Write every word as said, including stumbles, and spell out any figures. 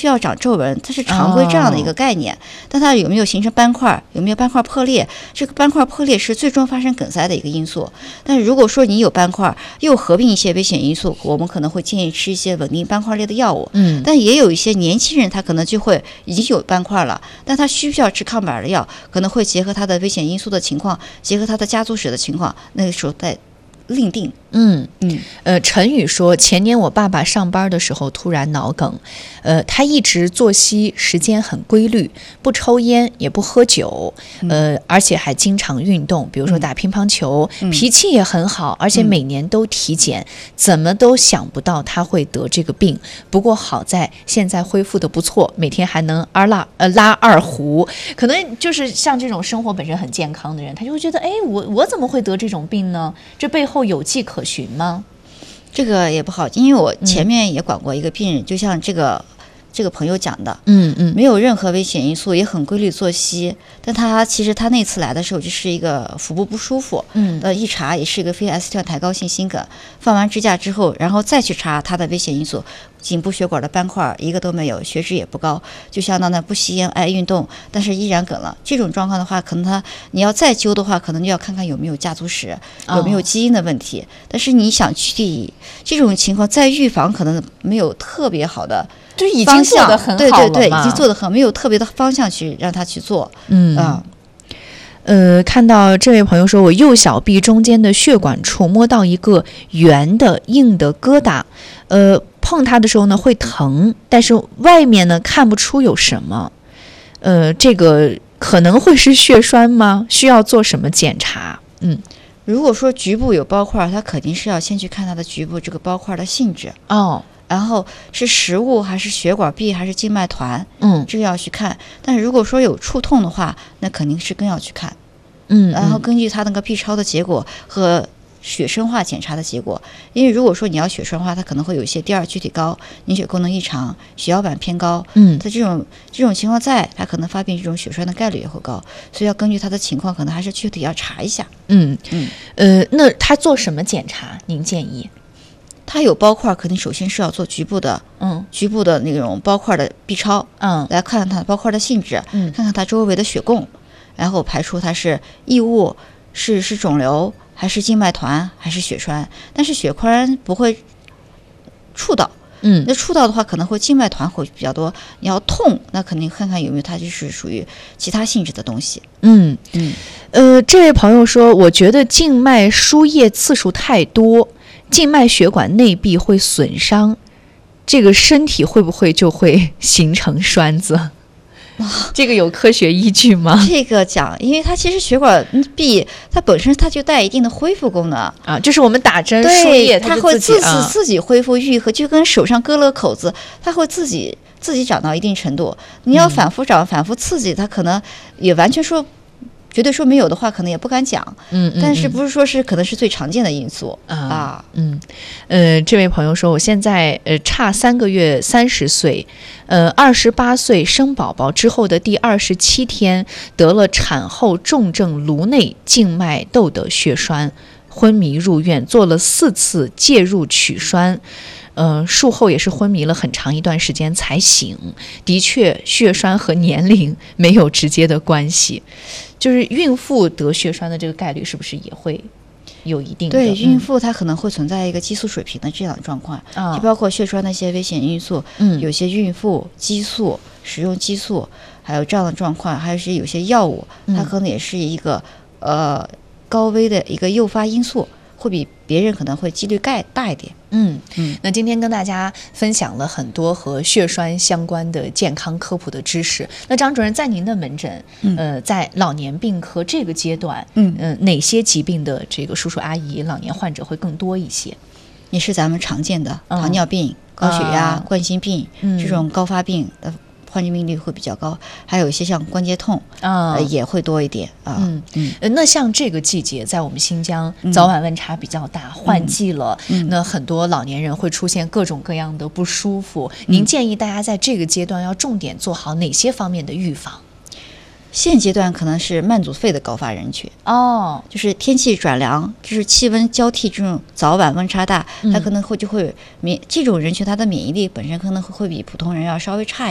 需要长皱纹，它是常规这样的一个概念。哦、但它有没有形成斑块，有没有斑块破裂，这个斑块破裂是最终发生梗塞的一个因素。但是如果说你有斑块，又合并一些危险因素，我们可能会建议吃一些稳定斑块类的药物。 嗯， 但也有一些年轻人，他可能就会已经有斑块了，但他需不需要吃抗斑的药，可能会结合他的危险因素的情况，结合他的家族史的情况，那个时候再另定。 嗯嗯， 呃，陈宇说，前年我爸爸上班的时候突然脑梗，呃，他一直作息时间很规律，不抽烟也不喝酒，呃，而且还经常运动，比如说打乒乓球， 嗯、 脾气也很好，而且每年都体检，嗯、怎么都想不到他会得这个病。不过好在现在恢复的不错，每天还能二拉呃拉二胡，可能就是像这种生活本身很健康的人，他就会觉得，哎，我我怎么会得这种病呢？这背后有迹可循吗？ 这个也不好，因为我前面也管过一个病人，嗯、就像这个这个朋友讲的， 嗯嗯， 没有任何危险因素，也很规律作息，但他其实他那次来的时候就是一个腹部不舒服， 嗯， 呃，一查也是一个非 S 段抬高性心梗，放完支架之后，然后再去查他的危险因素。颈部血管的斑块一个都没有，血脂也不高，就相当的不吸烟爱运动，但是依然梗了。这种状况的话，可能他你要再揪的话，可能就要看看有没有家族史，有没有基因的问题。哦、但是你想去这种情况再预防，可能没有特别好的， 就已经做得很好了嘛。 对对对，已经做得很，没有特别的方向去让他去做。 嗯啊。 呃，看到这位朋友说，我右小臂中间的血管处摸到一个圆的硬的疙瘩，呃，碰它的时候呢会疼，但是外面呢看不出有什么，呃，这个可能会是血栓吗？需要做什么检查？嗯， 如果说局部有包块，它肯定是要先去看它的局部这个包块的性质哦， 然后是食物还是血管壁还是静脉团， 嗯， 这个要去看。但是如果说有触痛的话，那肯定是更要去看。 嗯， 然后根据它那个 B 超的结果和血生化检查的结果，因为如果说你要血栓化，它可能会有一些第二聚体高、凝血功能异常、血小板偏高， 嗯， 它这种这种情况在，它可能发病这种血栓的概率也会高，所以要根据它的情况，可能还是具体要查一下。 嗯嗯， 呃，那他做什么检查？您建议？ 它有包块，肯定首先是要做局部的， 嗯， 局部的那种包块的 B 超， 嗯， 来看看它包块的性质， 嗯， 看看它周围的血供，然后排除它是异物，是是肿瘤，还是静脉团，还是血栓。但是血栓不会触到， 嗯， 那触到的话可能会静脉团会比较多。你要痛，那肯定看看有没有它就是属于其他性质的东西。 嗯嗯， 呃，这位朋友说，我觉得静脉输液次数太多，静脉血管内壁会损伤，这个身体会不会就会形成栓子？这个有科学依据吗？ 这个讲，因为它其实血管壁它本身它就带一定的恢复功能啊，就是我们打针输液， 它会自己、 啊、 自己恢复愈合，就跟手上割了口子，它会自己自己长到一定程度。你要反复长、嗯、反复刺激，它可能也完全说。绝对说没有的话，可能也不敢讲。 嗯, 嗯, 嗯， 但是不是说是可能是最常见的因素啊？ 啊嗯，呃，这位朋友说，我现在呃差三个月三十岁，呃，二十八岁生宝宝之后的第二十七天得了产后重症颅内静脉窦的血栓，昏迷入院，做了四次介入取栓。呃，术后也是昏迷了很长一段时间才醒。的确，血栓和年龄没有直接的关系。就是孕妇得血栓的这个概率是不是也会有一定的？ 对，孕妇她可能会存在一个激素水平的这样的状况， 嗯、 就包括血栓的一些危险因素。 嗯， 有些孕妇激素使用激素，还有这样的状况，还有是有些药物，它可能也是一个、嗯、呃高危的一个诱发因素。会比别人可能会几率概大一点。 嗯嗯，那今天跟大家分享了很多和血栓相关的健康科普的知识。那张主任，在您的门诊，嗯、呃，在老年病科这个阶段，嗯嗯、呃，哪些疾病的这个叔叔阿姨、老年患者会更多一些？ 也是咱们常见的糖尿病、嗯、高血压、嗯、冠心病、嗯、这种高发病的。患病率会比较高，还有一些像关节痛啊、呃，也会多一点啊。 嗯嗯、呃，那像这个季节，在我们新疆早晚温差比较大，嗯、换季了、嗯，那很多老年人会出现各种各样的不舒服。嗯、您建议大家在这个阶段要重点做好哪些方面的预防？ 现阶段可能是慢阻肺的高发人群哦， 就是天气转凉，就是气温交替这种早晚温差大，它可能会就会免这种人群，他的免疫力本身可能会比普通人要稍微差一点。